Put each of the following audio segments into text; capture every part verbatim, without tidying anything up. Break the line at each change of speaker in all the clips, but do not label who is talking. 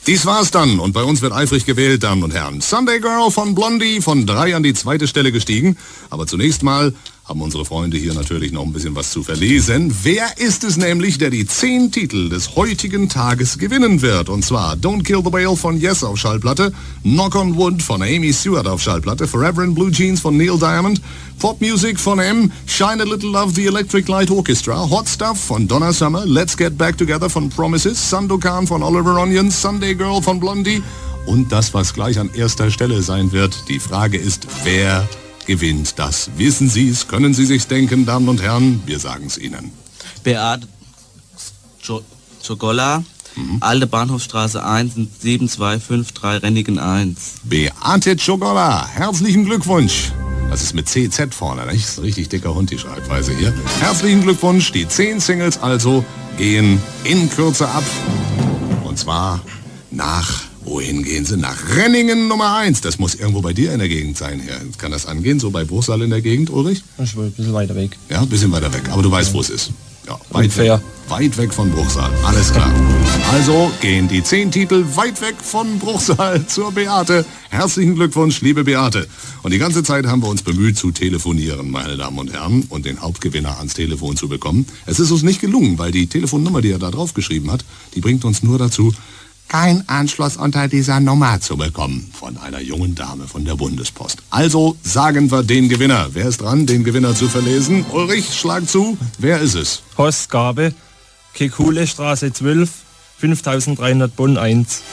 Dies war's dann und bei uns wird eifrig gewählt, Damen und Herren. Sunday Girl von Blondie von drei an die zweite Stelle gestiegen. Aber zunächst mal haben unsere Freunde hier natürlich noch ein bisschen was zu verlesen. Wer ist es nämlich, der die zehn Titel des heutigen Tages gewinnen wird? Und zwar Don't Kill the Whale von Yes auf Schallplatte, Knock on Wood von Amy Stewart auf Schallplatte, Forever in Blue Jeans von Neil Diamond, Pop Music von M, Shine a Little Love the Electric Light Orchestra, Hot Stuff von Donna Summer, Let's Get Back Together von Promises, Sandokan von Oliver Onion, Sunday Girl von Blondie und das, was gleich an erster Stelle sein wird. Die Frage ist, wer gewinnt das? Wissen Sie es? Können Sie sich's denken, Damen und Herren? Wir sagen es Ihnen.
Beate Ciogola, mhm. Alte Bahnhofstraße eins, sieben zwei fünf drei Rennigen eins.
Beate Ciogola, herzlichen Glückwunsch. Das ist mit C Z vorne, nicht? Das ist ein richtig dicker Hund, die Schreibweise hier. Herzlichen Glückwunsch. Die zehn Singles also gehen in Kürze ab. Und zwar nach... Wohin gehen sie? Nach Renningen Nummer eins. Das muss irgendwo bei dir in der Gegend sein. Ja, kann das angehen? So bei Bruchsal in der Gegend, Ulrich?
Ich will ein bisschen weiter weg.
Ja, ein bisschen weiter weg. Aber du weißt, wo es ist. Ja, weit
weg,
weit weg von Bruchsal. Alles klar. Also gehen die zehn Titel weit weg von Bruchsal zur Beate. Herzlichen Glückwunsch, liebe Beate. Und die ganze Zeit haben wir uns bemüht zu telefonieren, meine Damen und Herren, und den Hauptgewinner ans Telefon zu bekommen. Es ist uns nicht gelungen, weil die Telefonnummer, die er da drauf geschrieben hat, die bringt uns nur dazu, kein Anschluss unter dieser Nummer zu bekommen von einer jungen Dame von der Bundespost. Also sagen wir den Gewinner. Wer ist dran, den Gewinner zu verlesen? Ulrich, schlag zu. Wer ist es?
Horst Gabe, Kekule Straße zwölf, fünftausenddreihundert Bonn eins.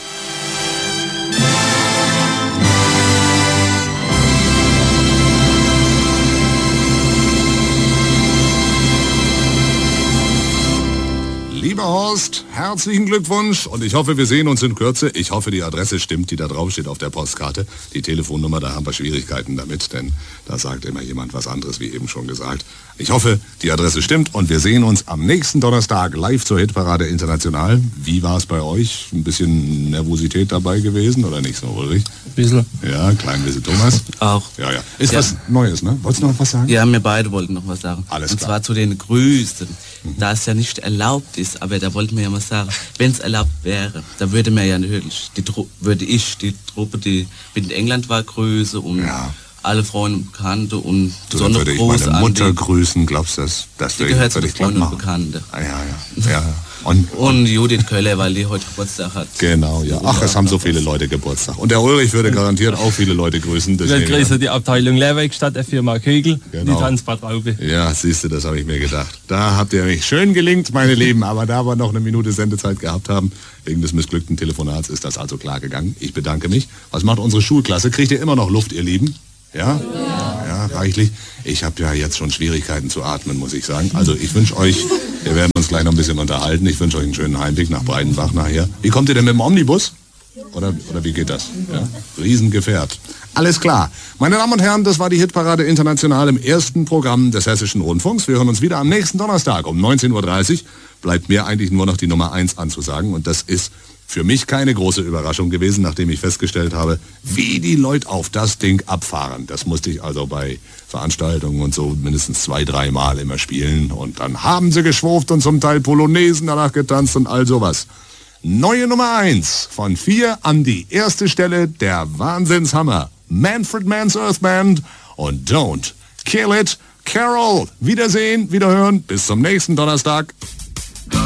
Lieber Horst, herzlichen Glückwunsch und ich hoffe, wir sehen uns in Kürze. Ich hoffe, die Adresse stimmt, die da drauf steht auf der Postkarte. Die Telefonnummer, da haben wir Schwierigkeiten damit, denn da sagt immer jemand was anderes, wie eben schon gesagt. Ich hoffe, die Adresse stimmt und wir sehen uns am nächsten Donnerstag live zur Hitparade International. Wie war es bei euch? Ein bisschen Nervosität dabei gewesen oder nicht so, Ulrich?
Ein bisschen.
Ja, klein bisschen Thomas.
Auch.
Ja, ja. Ist
ja.
was Neues, ne? Wolltest du noch was sagen?
Ja, wir beide wollten noch was sagen.
Alles
und
klar.
zwar zu den Grüßen.
Mhm.
Da es ja nicht erlaubt ist, aber da wollten wir ja mal sagen, wenn es erlaubt wäre, da würde mir ja natürlich, die Tru- würde ich die Truppe, die mit England war, grüßen und
ja.
alle Freunde und Bekannte und
so, dann würde ich meine Mutter grüßen, glaubst du das? Das
die gehört zu den Freunden und Bekannte.
Ah, ja, ja, ja. Und,
und Judith Köller, weil die heute Geburtstag hat.
Genau, ja. Ach, es haben so viele Leute Geburtstag. Und der Ulrich würde garantiert auch viele Leute grüßen.
Ich grüße die Abteilung Lehrwerkstatt der Firma Kögel,
genau.
Die Tanzbadtraube.
Ja, siehst du, das habe ich mir gedacht. Da habt ihr mich schön gelingt, meine Lieben. Aber da wir noch eine Minute Sendezeit gehabt haben, wegen des missglückten Telefonats, ist das also klar gegangen. Ich bedanke mich. Was macht unsere Schulklasse? Kriegt ihr immer noch Luft, ihr Lieben? Ja? Ja, reichlich. Ich habe ja jetzt schon Schwierigkeiten zu atmen, muss ich sagen. Also ich wünsche euch, wir werden uns gleich noch ein bisschen unterhalten. Ich wünsche euch einen schönen Heimweg nach Breidenbach nachher. Wie kommt ihr denn mit dem Omnibus? Oder, oder wie geht das? Ja? Riesengefährt. Alles klar. Meine Damen und Herren, das war die Hitparade International im ersten Programm des Hessischen Rundfunks. Wir hören uns wieder am nächsten Donnerstag um neunzehn Uhr dreißig. Bleibt mir eigentlich nur noch die Nummer eins anzusagen. Und das ist für mich keine große Überraschung gewesen, nachdem ich festgestellt habe, wie die Leute auf das Ding abfahren. Das musste ich also bei Veranstaltungen und so mindestens zwei, drei Mal immer spielen. Und dann haben sie geschwurft und zum Teil Polonaisen danach getanzt und all sowas. Neue Nummer eins von vier an die erste Stelle, der Wahnsinnshammer. Manfred Mann's Earth Band und Don't Kill It, Carol. Wiedersehen, wiederhören, bis zum nächsten Donnerstag.